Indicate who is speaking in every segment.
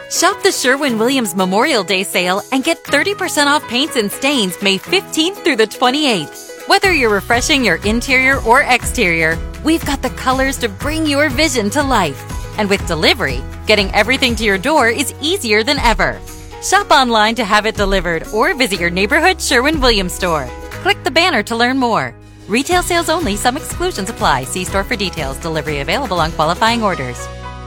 Speaker 1: Shop the Sherwin-Williams Memorial Day sale and get 30% off paints and stains May 15th through the 28th. Whether you're refreshing your interior or exterior, we've got the colors to bring your vision to life. And with delivery, getting everything to your door is easier than ever. Shop online to have it delivered or visit your neighborhood Sherwin-Williams store. Click the banner to learn more. Retail sales only. Some exclusions apply. See store for details. Delivery available on qualifying orders.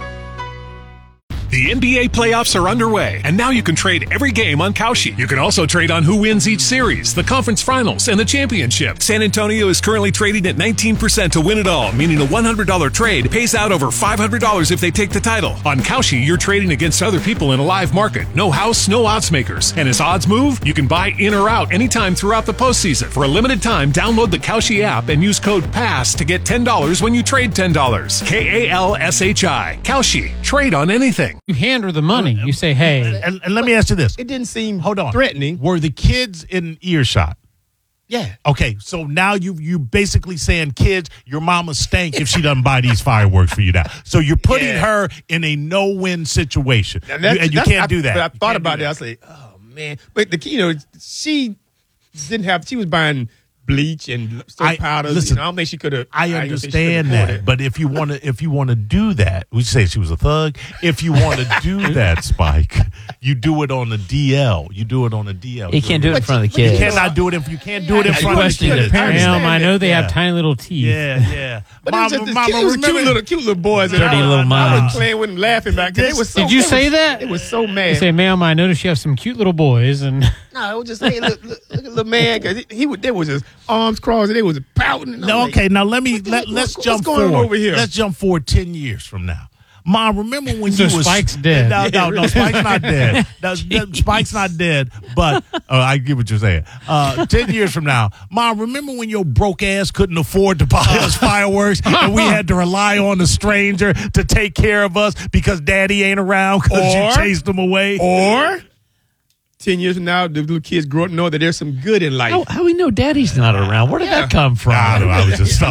Speaker 2: The NBA playoffs are underway, and now you can trade every game on Kalshi. You can also trade on who wins each series, the conference finals, and the championship. San Antonio is currently trading at 19% to win it all, meaning a $100 trade pays out over $500 if they take the title. On Kalshi, you're trading against other people in a live market. No house, no odds makers. And as odds move, you can buy in or out anytime throughout the postseason. For a limited time, download the Kalshi app and use code PASS to get $10 when you trade $10. KALSHI. Kalshi. Trade on anything.
Speaker 3: You hand her the money. You say, hey.
Speaker 4: And let me ask you this.
Speaker 5: It didn't seem
Speaker 4: threatening. Were the kids in earshot?
Speaker 5: Yeah.
Speaker 4: Okay, so now you basically saying, kids, your mama stank if she doesn't buy these fireworks for you now. So you're putting her in a no-win situation. And you can't do that.
Speaker 5: But I thought about it. I was like, oh, man. But, she didn't have – she was buying – bleach and soap powders.
Speaker 4: Listen,
Speaker 5: I don't think she could have.
Speaker 4: I understand that, but if you want to do that, we say she was a thug. If you want to do that, Spike, you do it on the DL. You do it on the DL.
Speaker 6: You can't do it in front of the kids.
Speaker 4: You cannot do it if you can't do it in front of the kids.
Speaker 3: Ma'am, I know they have tiny little teeth.
Speaker 4: Yeah.
Speaker 5: But it was cute little boys.
Speaker 6: Dirty little
Speaker 5: I
Speaker 6: minds.
Speaker 5: was playing with them, laughing back.
Speaker 3: Did you say that?
Speaker 5: It was so mad.
Speaker 3: You say, ma'am, I noticed you have some cute little boys, and
Speaker 5: no, it was just hey, look at little man, because there was his arms crossed and they was pouting.
Speaker 4: No, okay, now let's jump forward.
Speaker 5: Over here?
Speaker 4: Let's jump forward 10 years from now. Mom, remember when you was
Speaker 3: Spike's dead?
Speaker 4: No, Spike's not dead. Spike's not dead. But I get what you're saying. 10 years from now, Mom, remember when your broke ass couldn't afford to buy us fireworks and we had to rely on a stranger to take care of us because Daddy ain't around because you chased him away?
Speaker 5: Or 10 years from now, the little kids grow up and know that there's some good in life.
Speaker 6: How we know Daddy's not around? Where did that come from?
Speaker 4: I was just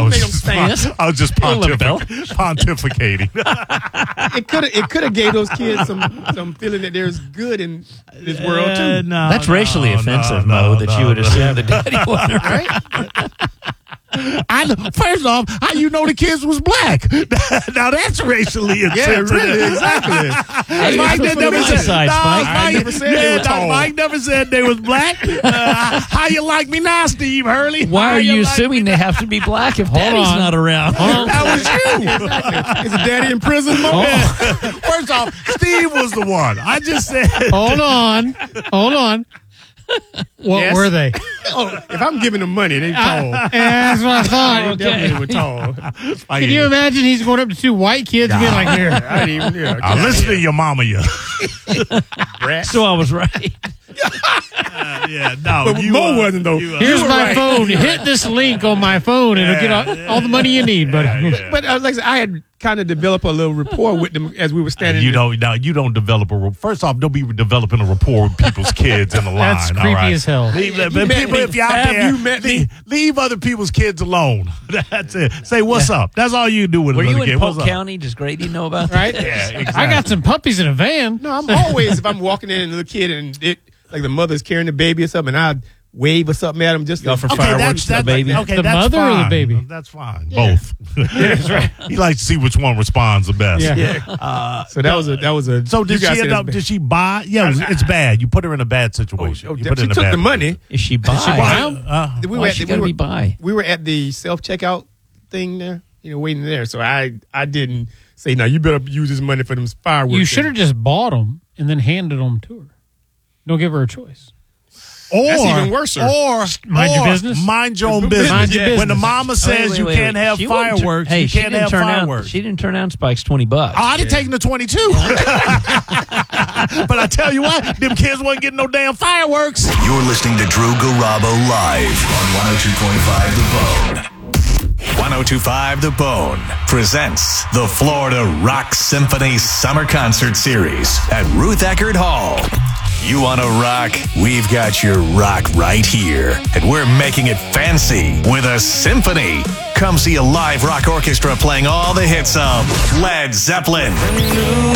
Speaker 4: pontificating.
Speaker 5: It could have gave those kids some feeling that there's good in this world too.
Speaker 6: That's racially offensive, Mo. That you would assume that Daddy wasn't right.
Speaker 4: First off, how you know the kids was black? Now that's racially offensive.
Speaker 5: Yeah, really, exactly.
Speaker 4: Mike never said they was black. How you like me now, Steve Hurley?
Speaker 6: Why are you assuming they have to be black if Daddy's not around?
Speaker 4: That was you.
Speaker 5: Exactly. Is Daddy in prison, Mo?
Speaker 4: First off, Steve was the one. I just said.
Speaker 3: Hold on. What were they?
Speaker 5: If I'm giving them money, they tall.
Speaker 3: That's what I thought.
Speaker 5: They definitely were tall.
Speaker 3: Can you imagine he's going up to two white kids and being like, here.
Speaker 5: I didn't even
Speaker 4: listen to your mama, you.
Speaker 6: So I was right.
Speaker 5: But Mo wasn't, though.
Speaker 3: Here's my phone. Hit this link on my phone and it'll get all the money you need. But
Speaker 5: like I said, I had kind of developed a little rapport with them as we were standing.
Speaker 4: You don't develop first off, don't be developing a rapport with people's kids in the line.
Speaker 3: That's creepy as hell.
Speaker 4: If you're out there, leave other people's kids alone. That's it. Say what's up. That's all you do with
Speaker 6: Were
Speaker 4: another
Speaker 6: you
Speaker 4: kid.
Speaker 6: in Polk County? Does Grady know about that?
Speaker 3: Right?
Speaker 4: Yeah, exactly.
Speaker 3: I got some puppies in a van.
Speaker 5: No, I'm always, if I'm walking in and the kid and like the mother's carrying the baby or something, and I'd wave or something at him just
Speaker 6: for fireworks to the baby.
Speaker 4: Okay,
Speaker 3: the
Speaker 4: that's
Speaker 3: mother
Speaker 4: fine.
Speaker 3: or the baby?
Speaker 4: That's fine. Both. That's right. He likes to see which one responds the best.
Speaker 5: Yeah. So that was a.
Speaker 4: So did she end up? Did she buy? Yeah, it's bad. You put her in a bad situation.
Speaker 5: She took the money.
Speaker 6: Is she buy?
Speaker 5: Why
Speaker 6: she gotta be buy?
Speaker 5: We were at the self-checkout thing there, waiting there. So I didn't say, no, you better use this money for them fireworks.
Speaker 3: You should have just bought them and then handed them to her. Don't give her a choice.
Speaker 5: That's even worse.
Speaker 4: Or
Speaker 3: mind your business.
Speaker 4: Mind your own business.
Speaker 3: Mind your business.
Speaker 4: When the mama says you can't have fireworks, you can't have fireworks.
Speaker 6: She didn't turn down Spike's $20.
Speaker 4: Oh, I'd have taken the 22. But I tell you what, them kids wasn't getting no damn fireworks.
Speaker 7: You're listening to Drew Garabo live on 102.5 The Bone. 102.5 The Bone presents the Florida Rock Symphony Summer Concert Series at Ruth Eckerd Hall. You want to rock? We've got your rock right here. And we're making it fancy with a symphony. Come see a live rock orchestra playing all the hits of Led Zeppelin,